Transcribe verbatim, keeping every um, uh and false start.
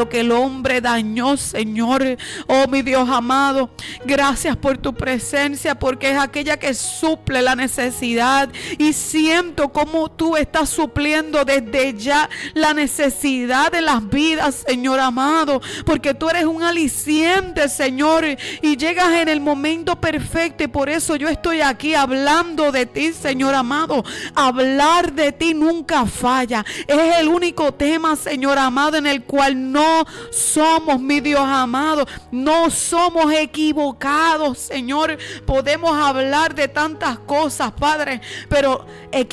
lo que el hombre dañó, Señor. Oh, mi Dios amado, gracias por tu presencia, porque es aquella que suple la necesidad. Y siento como tú estás supliendo desde ya la necesidad de las vidas, Señor amado, porque tú eres un aliciente, Señor, y llegas en el momento perfecto. Y por eso yo estoy aquí hablando de ti, Señor amado. Hablar de ti nunca falla. Es el único tema, Señor amado, en el cual no somos, mi Dios amado, no somos equivocados, Señor. Podemos hablar de tantas cosas, Padre, pero equivocados